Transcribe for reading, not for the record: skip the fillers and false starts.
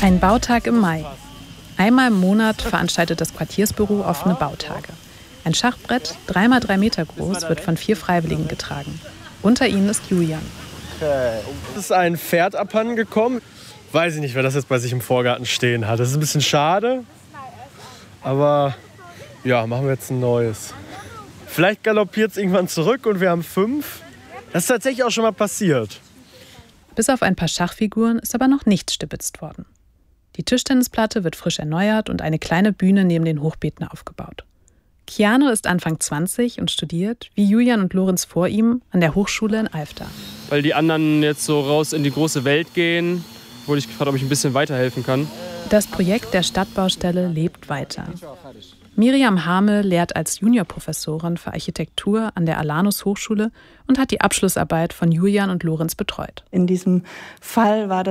Ein Bautag im Mai. Einmal im Monat veranstaltet das Quartiersbüro offene Bautage. Ein Schachbrett, 3x3 Meter groß, wird von 4 Freiwilligen getragen. Unter ihnen ist Julian. Es ist ein Pferd abhanden gekommen. Weiß ich nicht, wer das jetzt bei sich im Vorgarten stehen hat. Das ist ein bisschen schade. Aber ja, machen wir jetzt ein neues. Vielleicht galoppiert es irgendwann zurück und wir haben 5. Das ist tatsächlich auch schon mal passiert. Bis auf ein paar Schachfiguren ist aber noch nichts stibitzt worden. Die Tischtennisplatte wird frisch erneuert und eine kleine Bühne neben den Hochbeeten aufgebaut. Keanu ist Anfang 20 und studiert, wie Julian und Lorenz vor ihm, an der Hochschule in Alfter. Weil die anderen jetzt so raus in die große Welt gehen, wurde ich gefragt, ob ich ein bisschen weiterhelfen kann. Das Projekt der Stadtbaustelle lebt weiter. Miriam Hamel lehrt als Juniorprofessorin für Architektur an der Alanus Hochschule und hat die Abschlussarbeit von Julian und Lorenz betreut. In diesem Fall war das